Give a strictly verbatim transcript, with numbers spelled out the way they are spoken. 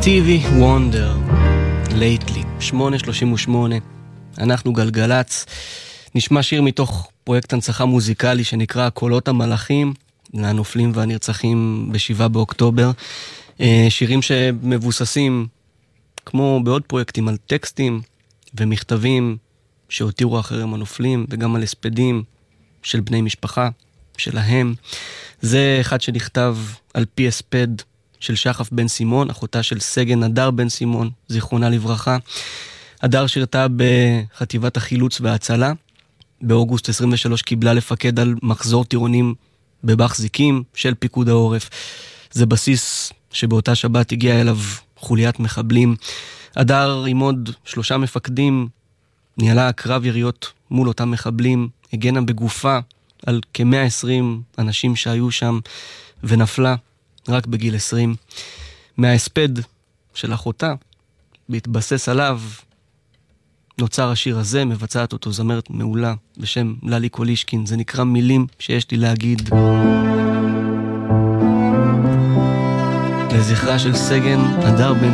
סטיבי וונדר, לייטלי, שמונה שלושים ושמונה. אנחנו גלגלץ. נשמע שיר מתוך פרויקט הנצחה מוזיקלי שנקרא קולות המלאכים, לנופלים והנרצחים בשבעה באוקטובר. שירים שמבוססים, כמו בעוד פרויקטים, על טקסטים ומכתבים שהותירו אחרים הנופלים, וגם על הספדים של בני משפחה שלהם. זה אחד שנכתב על פי הספד של שחף בן סימון, אחותה של סגן הדר בן סימון, זיכרונה לברכה. הדר שירתה בחטיבת החילוץ וההצלה. באוגוסט עשרים ושלוש קיבלה לפקד על מחזור טירונים בבח זיקים של פיקוד העורף. זה בסיס שבאותה שבת הגיעה אליו חוליית מחבלים. הדר עם עוד שלושה מפקדים ניהלה קרב יריות מול אותם מחבלים, הגנה בגופה על כ-מאה ועשרים אנשים שהיו שם, ונפלה רק בגיל עשרים. מההספד של אחותה, בהתבסס עליו, נוצר השיר הזה, מבצעת אותו זמרת מעולה בשם ללי קולישקין. זה נקרא מילים שיש לי להגיד. לזכרה של סגן הדר בן